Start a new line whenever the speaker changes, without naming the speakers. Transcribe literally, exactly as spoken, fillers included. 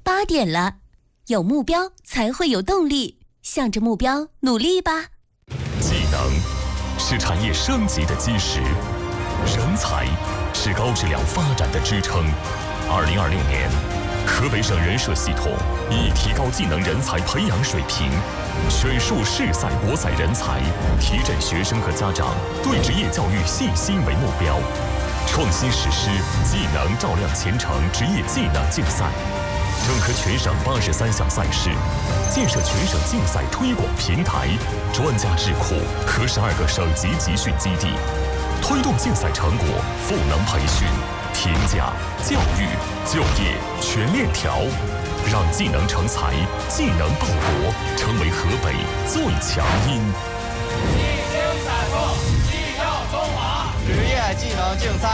八点了，有目标才会有动力，向着目标努力吧。
技能是产业升级的基石，人才是高质量发展的支撑。二零二六年，河北省人社系统以提高技能人才培养水平，选树市赛国赛人才，提振学生和家长对职业教育信心为目标，创新实施技能照亮前程职业技能竞赛，整合全省八十三项赛事，建设全省竞赛推广平台、专家智库和十二个省级集训基地，推动竞赛成果赋能培训、评价、教育、就业全链条，让技能成才、技能报国成为河北最强音。
一经赛课，技跳中华，职业技能竞赛